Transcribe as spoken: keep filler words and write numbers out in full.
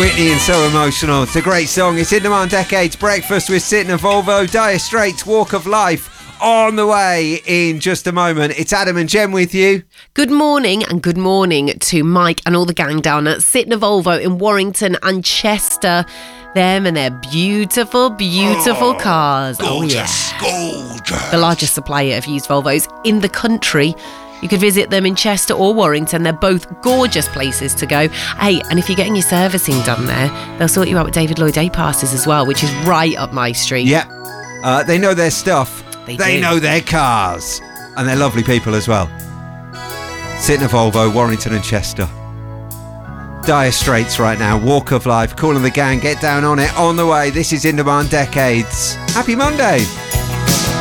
Whitney and So Emotional. It's a great song. It's In Demand Decades. Breakfast with Sid and Volvo. Dire Straits, Walk of Life. On the way in just a moment. It's Adam and Jen with you. Good morning, and good morning to Mike and all the gang down at Sitting Volvo in Warrington and Chester. Them and their beautiful, beautiful oh, cars. Gorgeous, oh, yeah. gorgeous. The largest supplier of used Volvos in the country. You could visit them in Chester or Warrington. They're both gorgeous places to go. Hey, and if you're getting your servicing done there, they'll sort you out with David Lloyd Day passes as well, which is right up my street. Yep. Uh, they know their stuff. They, they do. know their cars. And they're lovely people as well. Sitting a Volvo, Warrington and Chester. Dire Straits right now. Walk of Life. Calling the gang. Get down on it. On the way. This is In Demand Decades. Happy Monday.